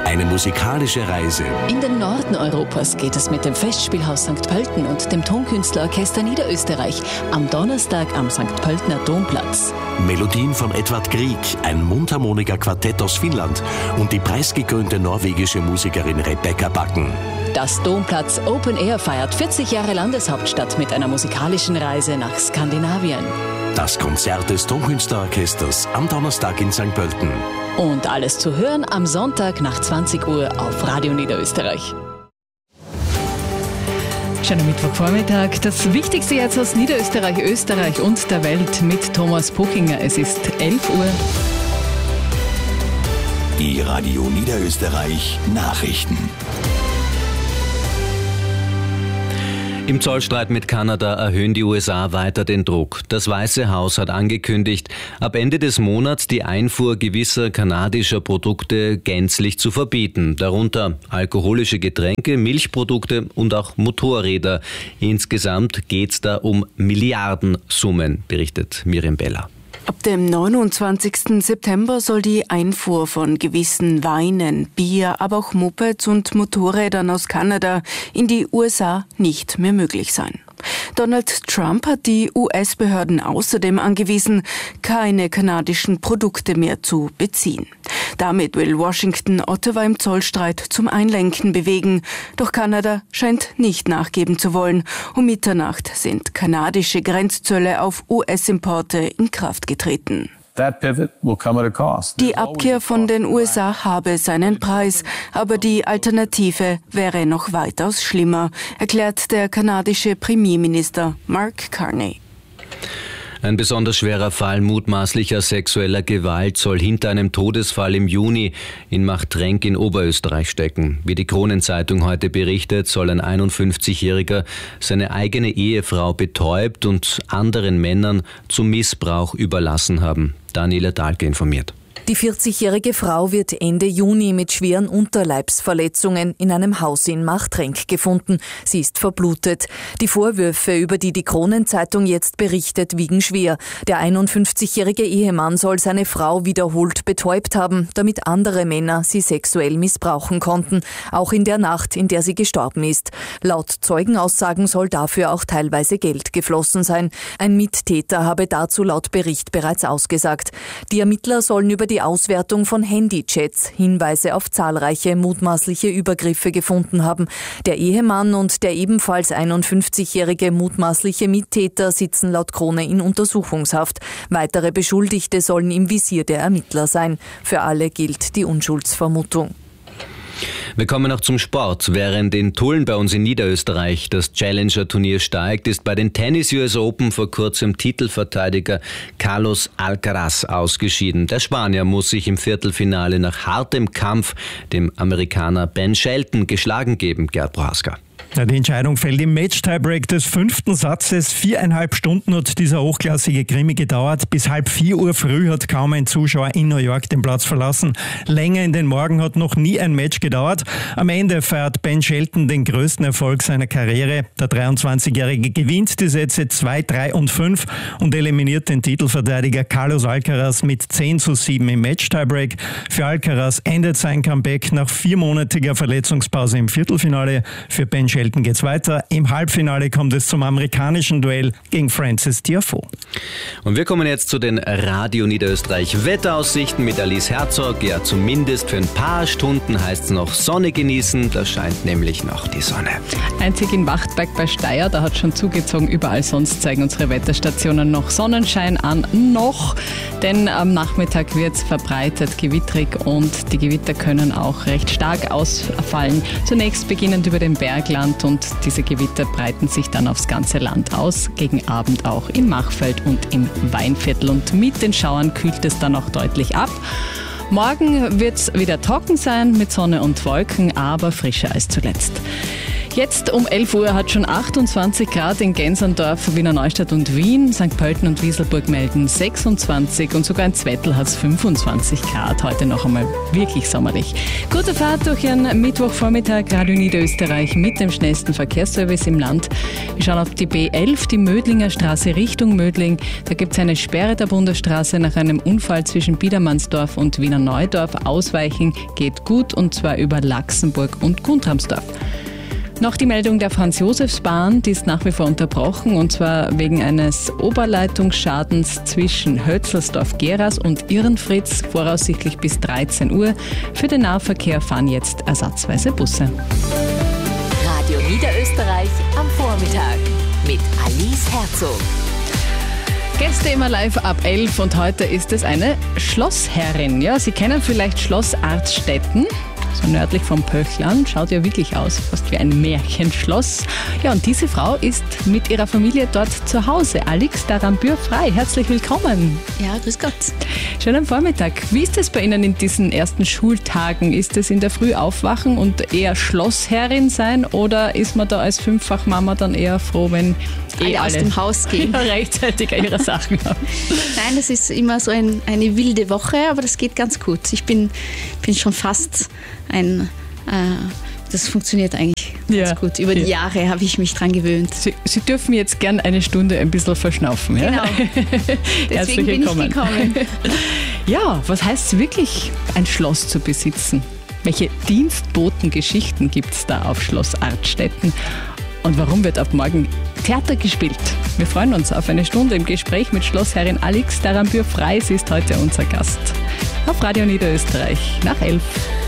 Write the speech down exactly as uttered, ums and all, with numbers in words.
Eine musikalische Reise. In den Norden Europas geht es mit dem Festspielhaus Sankt Pölten und dem Tonkünstlerorchester Niederösterreich am Donnerstag am Sankt Pöltener Domplatz. Melodien von Edvard Grieg, ein Mundharmonika-Quartett aus Finnland und die preisgekrönte norwegische Musikerin Rebecca Backen. Das Domplatz Open Air feiert vierzig Jahre Landeshauptstadt mit einer musikalischen Reise nach Skandinavien. Das Konzert des Tonkünstlerorchesters am Donnerstag in Sankt Pölten. Und alles zu hören am Sonntag nach zwanzig Uhr auf Radio Niederösterreich. Schönen Mittwochvormittag. Das Wichtigste jetzt aus Niederösterreich, Österreich und der Welt mit Thomas Puchinger. Es ist elf Uhr. Die Radio Niederösterreich Nachrichten. Im Zollstreit mit Kanada erhöhen die U S A weiter den Druck. Das Weiße Haus hat angekündigt, ab Ende des Monats die Einfuhr gewisser kanadischer Produkte gänzlich zu verbieten. Darunter alkoholische Getränke, Milchprodukte und auch Motorräder. Insgesamt geht es da um Milliardensummen, berichtet Miriam Beller. Ab dem neunundzwanzigsten September soll die Einfuhr von gewissen Weinen, Bier, aber auch Mopeds und Motorrädern aus Kanada in die U S A nicht mehr möglich sein. Donald Trump hat die U S-Behörden außerdem angewiesen, keine kanadischen Produkte mehr zu beziehen. Damit will Washington Ottawa im Zollstreit zum Einlenken bewegen. Doch Kanada scheint nicht nachgeben zu wollen. Um Mitternacht sind kanadische Grenzzölle auf U S-Importe in Kraft getreten. Die Abkehr von den U S A habe seinen Preis, aber die Alternative wäre noch weitaus schlimmer, erklärt der kanadische Premierminister Mark Carney. Ein besonders schwerer Fall mutmaßlicher sexueller Gewalt soll hinter einem Todesfall im Juni in Machtrenk in Oberösterreich stecken. Wie die Kronenzeitung heute berichtet, soll ein einundfünfzigjähriger seine eigene Ehefrau betäubt und anderen Männern zum Missbrauch überlassen haben. Daniela Dahlke informiert. Die vierzigjährige Frau wird Ende Juni mit schweren Unterleibsverletzungen in einem Haus in Machtrenk gefunden. Sie ist verblutet. Die Vorwürfe, über die die Kronenzeitung jetzt berichtet, wiegen schwer. Der einundfünfzigjährige Ehemann soll seine Frau wiederholt betäubt haben, damit andere Männer sie sexuell missbrauchen konnten, auch in der Nacht, in der sie gestorben ist. Laut Zeugenaussagen soll dafür auch teilweise Geld geflossen sein. Ein Mittäter habe dazu laut Bericht bereits ausgesagt. Die Ermittler sollen über die Auswertung von Handychats Hinweise auf zahlreiche mutmaßliche Übergriffe gefunden haben. Der Ehemann und der ebenfalls einundfünfzigjährige mutmaßliche Mittäter sitzen laut Krone in Untersuchungshaft. Weitere Beschuldigte sollen im Visier der Ermittler sein. Für alle gilt die Unschuldsvermutung. Wir kommen noch zum Sport. Während in Tulln bei uns in Niederösterreich das Challenger-Turnier steigt, ist bei den Tennis-U S Open vor kurzem Titelverteidiger Carlos Alcaraz ausgeschieden. Der Spanier muss sich im Viertelfinale nach hartem Kampf dem Amerikaner Ben Shelton geschlagen geben. Gerd Prohaska. Die Entscheidung fällt im Match-Tiebreak des fünften Satzes. Viereinhalb Stunden hat dieser hochklassige Krimi gedauert. Bis halb vier Uhr früh hat kaum ein Zuschauer in New York den Platz verlassen. Länger in den Morgen hat noch nie ein Match gedauert. Am Ende feiert Ben Shelton den größten Erfolg seiner Karriere. Der dreiundzwanzigjährige gewinnt die Sätze zwei, drei und fünf und eliminiert den Titelverteidiger Carlos Alcaraz mit zehn zu sieben im Match-Tiebreak. Für Alcaraz endet sein Comeback nach viermonatiger Verletzungspause im Viertelfinale. Für Ben Shelton geht's weiter. Im Halbfinale kommt es zum amerikanischen Duell gegen Frances Tiafoe. Und wir kommen jetzt zu den Radio Niederösterreich Wetteraussichten mit Alice Herzog. Ja, zumindest für ein paar Stunden heißt es noch Sonne genießen. Da scheint nämlich noch die Sonne. Einzig in Wachtberg bei Steyr, da hat schon zugezogen. Überall sonst zeigen unsere Wetterstationen noch Sonnenschein an. Noch, denn am Nachmittag wird es verbreitet gewittrig und die Gewitter können auch recht stark ausfallen. Zunächst beginnend über den Bergland und diese Gewitter breiten sich dann aufs ganze Land aus. Gegen Abend auch im Machfeld und im Weinviertel. Und mit den Schauern kühlt es dann auch deutlich ab. Morgen wird es wieder trocken sein mit Sonne und Wolken, aber frischer als zuletzt. Jetzt um elf Uhr hat schon achtundzwanzig Grad in Genserndorf, Wiener Neustadt und Wien. Sankt Pölten und Wieselburg melden sechsundzwanzig und sogar in Zwettl hat es fünfundzwanzig Grad. Heute noch einmal wirklich sommerlich. Gute Fahrt durch Ihren Mittwochvormittag. Radio Niederösterreich mit dem schnellsten Verkehrsservice im Land. Wir schauen auf die B elf, die Mödlinger Straße Richtung Mödling. Da gibt es eine Sperre der Bundesstraße nach einem Unfall zwischen Biedermannsdorf und Wiener Neudorf. Ausweichen geht gut und zwar über Laxenburg und Guntramsdorf. Noch die Meldung der Franz-Josefs-Bahn, die ist nach wie vor unterbrochen und zwar wegen eines Oberleitungsschadens zwischen Hötzelsdorf-Geras und Irrenfritz, voraussichtlich bis dreizehn Uhr. Für den Nahverkehr fahren jetzt ersatzweise Busse. Radio Niederösterreich am Vormittag mit Alice Herzog. Gäste immer live ab elf und heute ist es eine Schlossherrin. Ja, Sie kennen vielleicht Schloss Artstetten. So nördlich vom Pöchlern, schaut ja wirklich aus, fast wie ein Märchenschloss. Ja, und diese Frau ist mit ihrer Familie dort zu Hause. Alix Darambür-Frei, herzlich willkommen. Ja, grüß Gott. Schönen Vormittag. Wie ist es bei Ihnen in diesen ersten Schultagen? Ist es in der Früh aufwachen und eher Schlossherrin sein oder ist man da als Fünffachmama dann eher froh, wenn alle, eh aus alle dem Haus gehen? rechtzeitig ihre Sachen haben? Nein, das ist immer so ein, eine wilde Woche, aber das geht ganz gut. Ich bin, bin schon fast ein, äh, das funktioniert eigentlich ganz ja, gut. Über die ja. Jahre habe ich mich dran gewöhnt. Sie, Sie dürfen jetzt gern eine Stunde ein bisschen verschnaufen. Ja? Genau, deswegen bin ich gekommen. Ja, was heißt es wirklich, ein Schloss zu besitzen? Welche Dienstbotengeschichten gibt es da auf Schloss Artstetten? Und warum wird ab morgen Theater gespielt? Wir freuen uns auf eine Stunde im Gespräch mit Schlossherrin Alix Darambür-Frei. Sie ist heute unser Gast auf Radio Niederösterreich nach elf.